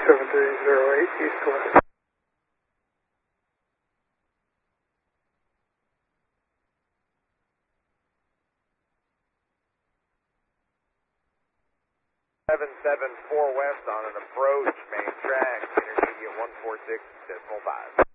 7308 east west. Seven 4 west on an approach, main track, intermediate 146.5.